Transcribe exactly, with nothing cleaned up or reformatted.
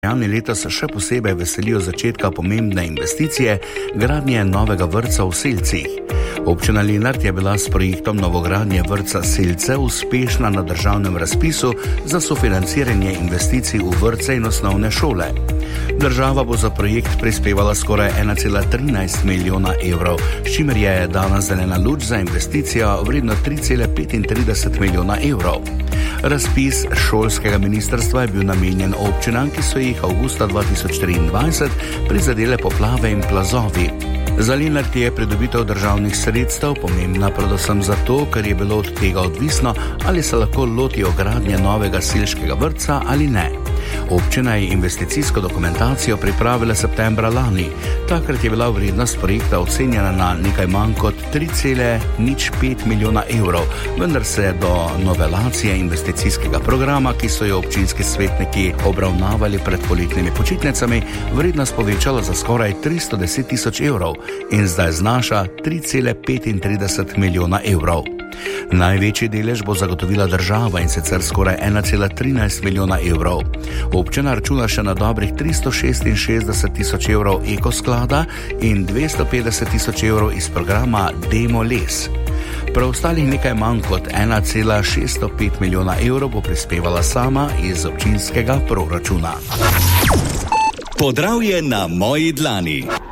Državljani letos še posebej veselijo začetka pomembne investicije gradnje novega vrtca v Selcih. Občina Lenart je bila s projektom novogradnje vrtca Selce uspešna na državnem razpisu za sofinanciranje investicij v vrtce in osnovne šole. Država bo za projekt prispevala skoraj ena cela trinajst milijona evrov, s čimer je dana zelena luč za investicijo vredno tri cela petintrideset milijona evrov. Razpis šolskega ministrstva je bil namenjen občinam, ki so jih avgusta dva tisoč triindvajset prizadele poplave in plazovi. Za Lenart je pridobitev državnih sredstev pomembna predvsem zato, ker je bilo od tega odvisno, ali se lahko lotijo gradnje novega selškega vrtca ali ne. Občina je investicijsko dokumentacijo pripravila septembra lani. Takrat je bila vrednost projekta ocenjena na nekaj manj kot tri cela nič pet milijona evrov, vendar se do novelacije investicijskega programa, ki so jo občinski svetniki obravnavali pred poletnimi počitnicami, vrednost povečala za skoraj tristo deset tisoč evrov in zdaj znaša tri cela petintrideset milijona evrov. Največji delež bo zagotovila država in sicer skoraj ena cela trinajst milijona evrov. Občina računa še na dobrih tristo šestinšestdeset tisoč evrov ekosklada in dvesto petdeset tisoč evrov iz programa Demo les. Preostalih nekaj manj kot ena cela šeststo pet milijona evrov bo prispevala sama iz občinskega proračuna. Podravje na moji dlani.